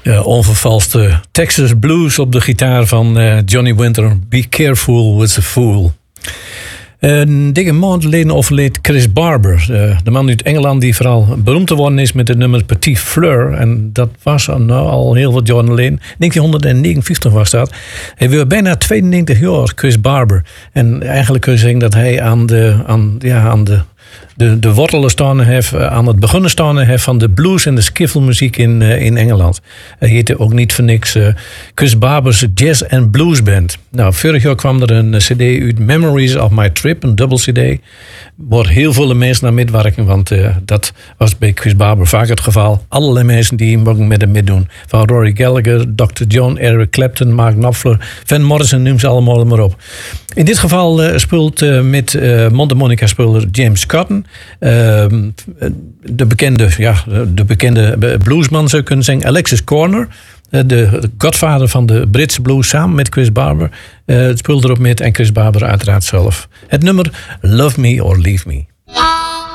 Onvervalste Texas Blues op de gitaar van Johnny Winter. Be careful with the fool. Een dikke maand geleden overleed Chris Barber. De man uit Engeland die vooral beroemd geworden is met het nummer Petit Fleur. En dat was al heel wat jaren geleden. 1959 was dat. Hij was bijna 92 jaar, Chris Barber. En eigenlijk kun je zeggen dat hij aan de wortelen staan heeft, aan het beginnen staan heeft van de blues en de skiffelmuziek in Engeland. Hij heette ook niet voor niks Chris Barber's Jazz and Blues Band. Nou, vorig jaar kwam er een cd uit, Memories of My Trip, een dubbel cd. Waar heel veel mensen aan meewerken, want dat was bij Chris Barber vaak het geval. Allerlei mensen die mogen met hem meedoen. Van Rory Gallagher, Dr. John, Eric Clapton, Mark Knopfler, Van Morrison, noem ze allemaal maar op. In dit geval speelt met mondharmonica-speler James Cotton. De bekende bluesman zou je kunnen zeggen, Alexis Corner. De godvader van de Britse blues samen met Chris Barber. Het speelde erop met en Chris Barber uiteraard zelf. Het nummer Love Me or Leave Me.